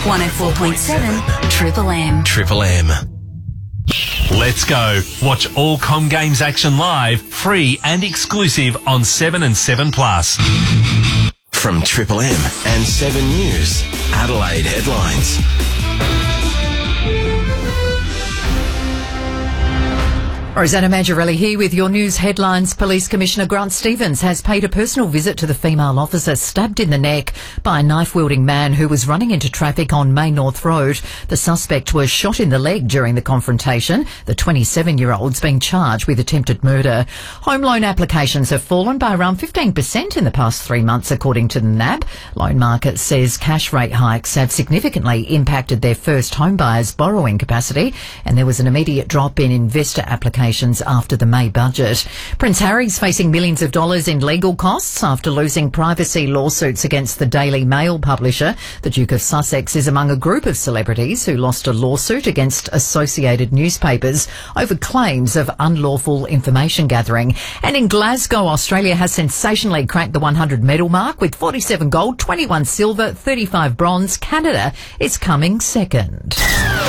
104.7 Triple M. Triple M. Let's go. Watch all Com Games action live, free and exclusive on 7 and 7 Plus. From Triple M and 7 News, Adelaide headlines. Rosanna Mangiarelli here with your news headlines. Police Commissioner Grant Stevens has paid a personal visit to the female officer stabbed in the neck by a knife-wielding man who was running into traffic on Main North Road. The suspect was shot in the leg during the confrontation. The 27-year-old's being charged with attempted murder. Home loan applications have fallen by around 15% in the past 3 months, according to the NAB. Loan Market says cash rate hikes have significantly impacted their first home buyers' borrowing capacity, and there was an immediate drop in investor applications after the May budget. Prince Harry's facing millions of dollars in legal costs after losing privacy lawsuits against the Daily Mail publisher. The Duke of Sussex is among a group of celebrities who lost a lawsuit against Associated Newspapers over claims of unlawful information gathering. And in Glasgow, Australia has sensationally cracked the 100 medal mark with 47 gold, 21 silver, 35 bronze. Canada is coming second.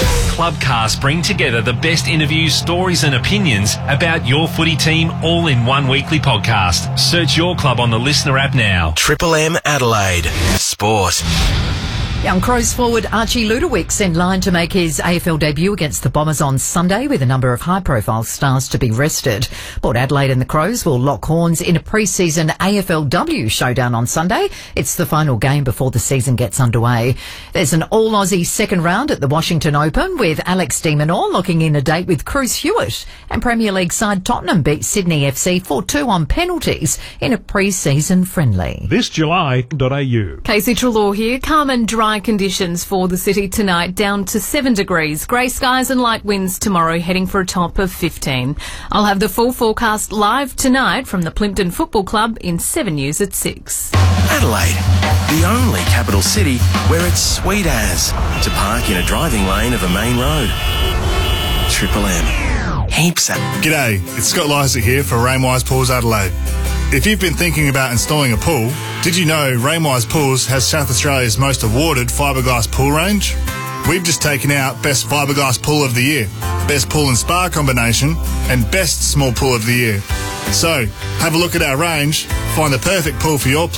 Clubcast bring together the best interviews, stories and opinions about your footy team all in one weekly podcast. Search your club on the Listener app now. Triple M Adelaide. Sport. Young Crows forward Archie Ludowic's in line to make his AFL debut against the Bombers on Sunday, with a number of high-profile stars to be rested. Port Adelaide and the Crows will lock horns in a pre-season AFLW showdown on Sunday. It's the final game before the season gets underway. There's an all-Aussie second round at the Washington Open, with Alex de Minaur locking in a date with Cruz Hewitt. And Premier League side Tottenham beat Sydney FC 4-2 on penalties in a pre-season friendly. This July.au. Casey Trelaw here. Calm and dry conditions for the city tonight, down to 7 degrees. Grey skies and light winds tomorrow, heading for a top of 15. I'll have the full forecast live tonight from the Plympton Football Club in 7 News at 6. Adelaide, the only capital city where it's sweet as to park in a driving lane of a main road. Triple M. Heaps of... G'day, it's Scott Lysak here for Rainwise Pools Adelaide. If you've been thinking about installing a pool, did you know Rainwise Pools has South Australia's most awarded fiberglass pool range? We've just taken out Best Fiberglass Pool of the Year, Best Pool and Spa Combination, and Best Small Pool of the Year. So, have a look at our range, find the perfect pool for your place.